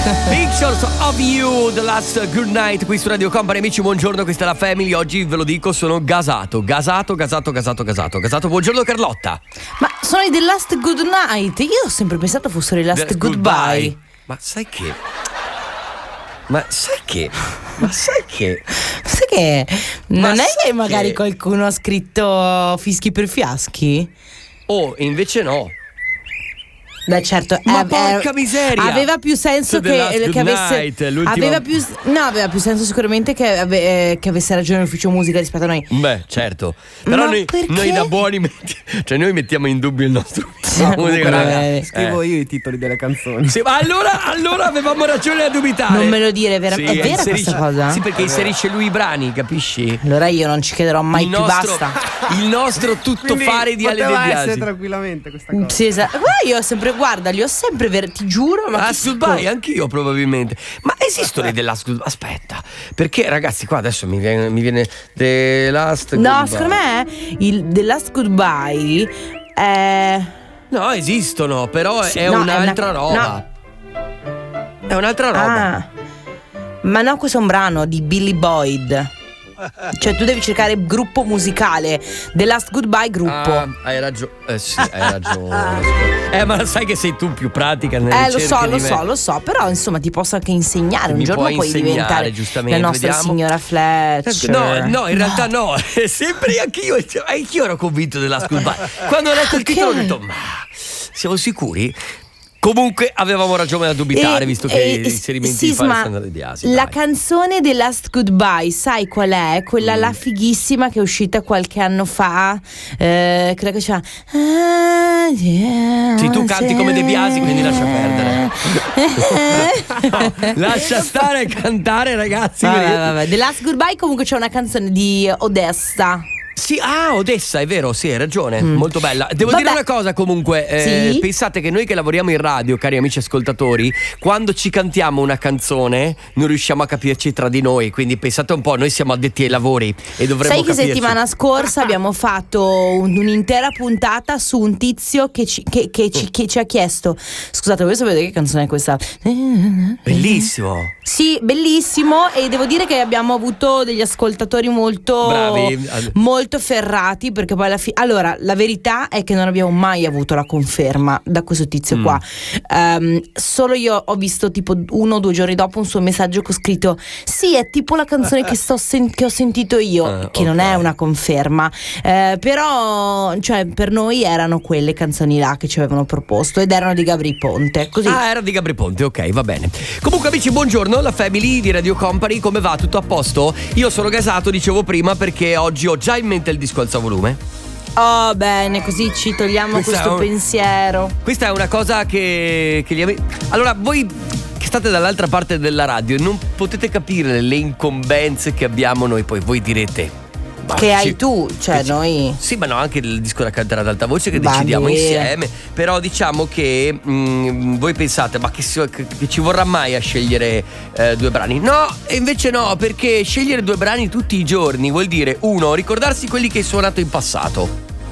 Pictures of You, The Last Good Night qui su Radio Company. Amici, buongiorno, questa è la Family. Oggi ve lo dico, sono gasato. Buongiorno Carlotta. Ma sono i The Last Good Night. Io ho sempre pensato fossero i Last Goodbye. Ma sai che? Sai che non è che magari qualcuno ha scritto fischi per fiaschi? Oh, invece no. Beh, certo, ma porca miseria, aveva più senso che avesse aveva più senso sicuramente che avesse ragione l'ufficio musica rispetto a noi. Beh, certo. Però noi da buoni noi mettiamo in dubbio il nostro musica. Scrivo io i titoli delle canzoni. Sì, ma allora avevamo ragione a dubitare. Non me lo dire, veramente. Sì, è vera questa cosa? Sì, perché inserisce lui i brani, capisci? Allora io non ci chiederò mai più, basta. Il nostro tuttofare di Ale De Biasi. Essere tranquillamente questa cosa. Sì, esatto. Io ho sempre li ho sempre ti giuro, ma Last Goodbye anch'io probabilmente. Ma esistono dei Last Goodbye? Aspetta, perché ragazzi qua adesso mi viene The Last Goodbye. No, secondo me il The Last Goodbye no, esistono, però sì, è un'altra roba. È un'altra roba. Ma no, questo è un brano di Billy Boyd. Cioè tu devi cercare gruppo musicale The Last Goodbye gruppo. Hai ragione. Sì, hai ragione. Ma sai che sei tu più pratica nelle lo so, però insomma ti posso anche insegnare. Un giorno puoi diventare la nostra signora Fletcher. No, in realtà no. Sempre anch'io ero convinto The Last Goodbye. Quando ho letto il titolo ho detto, ma siamo sicuri? Comunque avevamo ragione a dubitare, visto che gli inserimenti di Alessandra De Biasi. La canzone The Last Goodbye, sai qual è? Quella là fighissima che è uscita qualche anno fa, quella che faceva sì, tu canti come De Biasi, quindi lascia perdere. Lascia stare e cantare, ragazzi. Vabbè. The Last Goodbye comunque c'è una canzone di Odessa. Sì, Odessa, è vero, sì, hai ragione, molto bella. Devo dire una cosa comunque, sì? Pensate che noi che lavoriamo in radio, cari amici ascoltatori, quando ci cantiamo una canzone non riusciamo a capirci tra di noi, quindi pensate un po', noi siamo addetti ai lavori e dovremmo capirci. Sai che settimana scorsa abbiamo fatto un'intera puntata su un tizio che ci ha chiesto: scusate, voi sapete che canzone è questa? Bellissimo. Sì, bellissimo, e devo dire che abbiamo avuto degli ascoltatori molto bravi, molto ferrati, perché poi alla fine, allora, la verità è che non abbiamo mai avuto la conferma da questo tizio qua. Solo io ho visto tipo 1 o 2 giorni dopo un suo messaggio che ho scritto: sì, è tipo la canzone che ho sentito io, che non è una conferma, però cioè per noi erano quelle canzoni là che ci avevano proposto ed erano di Gabry Ponte, così. Era di Gabry Ponte, ok, va bene. Comunque amici, buongiorno, la Family di Radio Company, come va? Tutto a posto? Io sono gasato, dicevo prima, perché oggi ho già in mente il disco alza volume. Oh, bene, così ci togliamo questo pensiero. Questa è una cosa che gli amici... Allora, voi che state dall'altra parte della radio non potete capire le incombenze che abbiamo noi, poi voi direte che hai tu, cioè noi. Sì, ma no, anche il disco da cantare ad alta voce che decidiamo insieme. Però diciamo che voi pensate, ma che ci vorrà mai a scegliere 2 brani? No, e invece no, perché scegliere 2 brani tutti i giorni vuol dire 1, ricordarsi quelli che hai suonato in passato,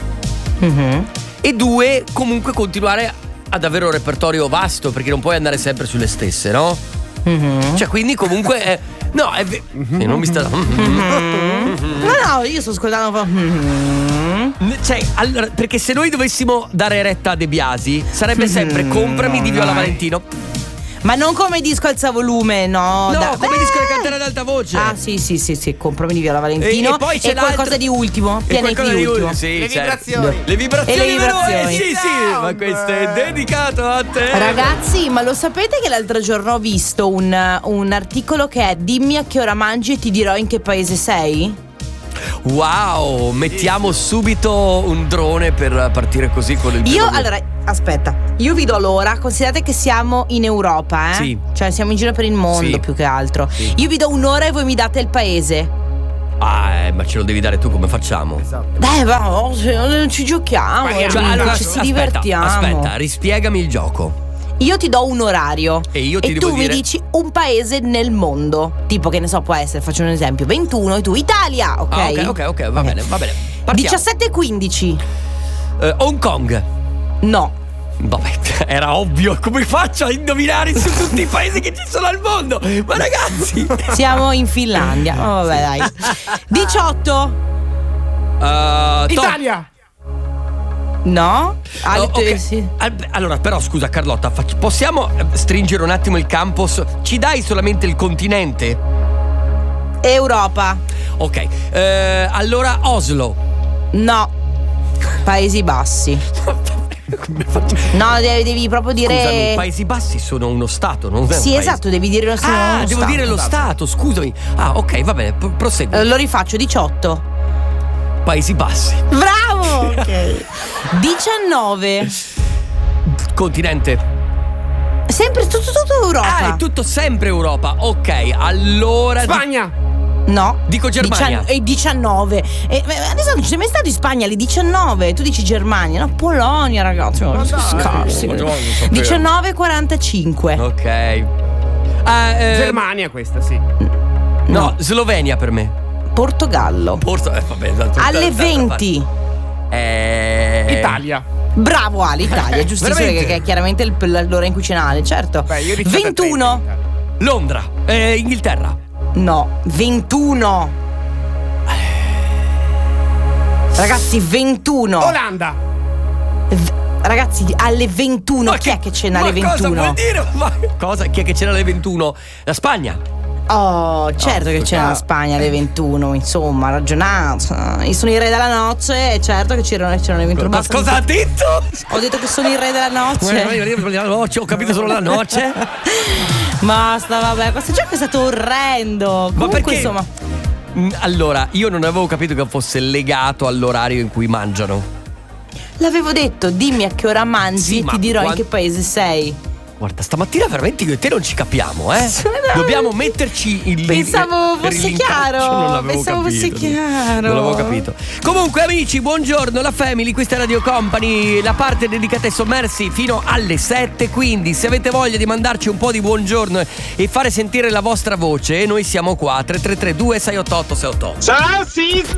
e 2, comunque continuare ad avere un repertorio vasto, perché non puoi andare sempre sulle stesse, no? Cioè, quindi comunque no, non mi sta. No, io sto ascoltando. Cioè, allora, perché se noi dovessimo dare retta a De Biasi, sarebbe sempre comprami di Viola Valentino. Ma non come disco alza volume, no. Come disco da cantare ad alta voce. Sì, comprami di Viola Valentino. E poi c'è qualcosa di ultimo. Pianeti di ultimo. Sì, le vibrazioni. Le vibrazioni. Sì, ma questo è no. dedicato a te. Ragazzi, ma lo sapete che l'altro giorno ho visto un articolo che è: dimmi a che ora mangi e ti dirò in che paese sei? Wow, mettiamo subito un drone per partire così con il Allora, aspetta, io vi do l'ora. Considerate che siamo in Europa, Sì. Cioè siamo in giro per il mondo, più che altro. Sì. Io vi do un'ora e voi mi date il paese. Ma ce lo devi dare tu, come facciamo? Esatto. Ci giochiamo, Allora, ci divertiamo. Aspetta, rispiegami il gioco. Io ti do un orario e io ti devo tu dire... mi dici un paese nel mondo. Tipo, che ne so, può essere, faccio un esempio, 21 e tu Italia, ok? Ok, va bene. Partiamo. 17:15. Hong Kong. No. Vabbè, era ovvio, come faccio a indovinare su tutti i paesi che ci sono al mondo? Ma ragazzi, siamo in Finlandia. Oh, vabbè, dai. 18. Italia. No? Okay. Sì. Allora, però scusa Carlotta, possiamo stringere un attimo il campo? Ci dai solamente il continente? Europa. Ok, allora Oslo. No. Paesi Bassi. No, devi proprio dire. Scusami, i Paesi Bassi sono uno stato, non è un Sì, paese. esatto, devi dire lo stato. Ah, devo dire lo stato, scusami. Ah, ok, va bene, prosegui. Lo rifaccio, 18. Paesi Bassi. Bravo! Ok. 19. Continente. Sempre tutto Europa. Ah, è tutto sempre Europa. Ok, allora Spagna. No. Dico Germania. E 19. Adesso non c'è mai stato in Spagna le 19. Tu dici Germania, no? Polonia, ragazzi. Scarsi. 19,45. Ok. Germania questa, sì. No, Slovenia per me. Portogallo. Vabbè, Alle 20. Italia. Bravo Ali, Italia, giustissimo, Veramente? che è chiaramente l'ora in cui cenare, certo. Beh, io 21. Londra. Inghilterra. No, 21. Ragazzi, 21. Olanda. Ragazzi, alle 21. Ma chi è che cena alle ma 21? Cosa vuol dire? Cosa? Chi è che cena alle 21? La Spagna. Oh, certo che c'era la Spagna alle 21, insomma, ragionato. Io sono il re della noce e certo che c'erano le 21. Ma cosa ha detto? Ho detto che sono il re della noce. Ho capito solo la noce. Basta, vabbè, questo gioco è stato orrendo. Ma Comunque, perché? insomma. Allora, io non avevo capito che fosse legato all'orario in cui mangiano. L'avevo detto, dimmi a che ora mangi Sì, e ma ti dirò in quando- che paese sei. Guarda, stamattina veramente io e te non ci capiamo, eh? Dobbiamo metterci il Pensavo per fosse il chiaro. linkaccio, non l'avevo Pensavo capito. fosse chiaro. Non l'avevo capito. Comunque amici, buongiorno, la Family, questa è Radio Company, la parte dedicata ai sommersi fino alle 7, quindi se avete voglia di mandarci un po' di buongiorno e fare sentire la vostra voce, noi siamo qua, 3332 688 688. Ciao, sì.